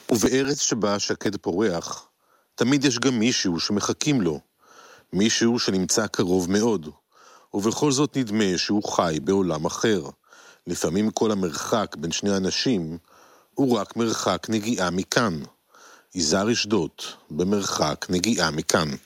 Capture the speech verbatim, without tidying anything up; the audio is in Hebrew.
ובארץ שבה שקד פורח, תמיד יש גם מישהו שמחכים לו, מישהו שנמצא קרוב מאוד, ובכל זאת נדמה שהוא חי בעולם אחר. לפעמים כל המרחק בין שני אנשים הוא רק מרחק נגיעה מכאן. יזהר אשדות, במרחק נגיעה מכאן.